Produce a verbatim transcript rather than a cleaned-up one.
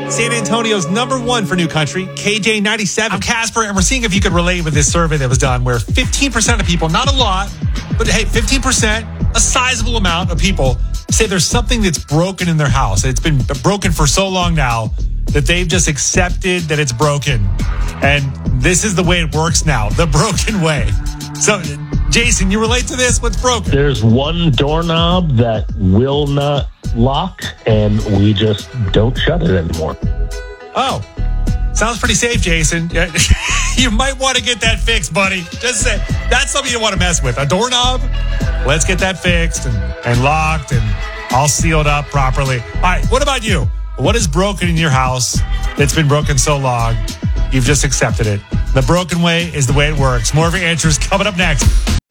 San Antonio's number one for new country, K J ninety-seven. I'm Casper, and we're seeing if you could relate with this survey that was done where fifteen percent of people, not a lot, but hey, fifteen percent, a sizable amount of people say there's something that's broken in their house. It's been broken for so long now that they've just accepted that it's broken. And this is the way it works now, the broken way. So, Jason, you relate to this? What's broken? There's one doorknob that will not lock, and we just don't shut it anymore. Oh, sounds pretty safe, Jason. You might want to get that fixed, buddy. Just say that's something you don't want to mess with. A doorknob? Let's get that fixed and, and locked and all sealed up properly. All right, what about you? What is broken in your house that's been broken so long you've just accepted it? The broken way is the way it works. More of your answers coming up next.